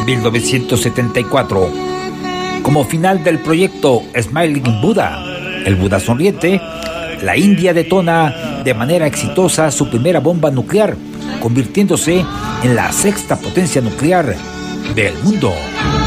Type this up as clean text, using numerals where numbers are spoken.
1974. Como final del proyecto Smiling Buddha, el Buda sonriente, la India detona de manera exitosa su primera bomba nuclear, convirtiéndose en la sexta potencia nuclear del mundo.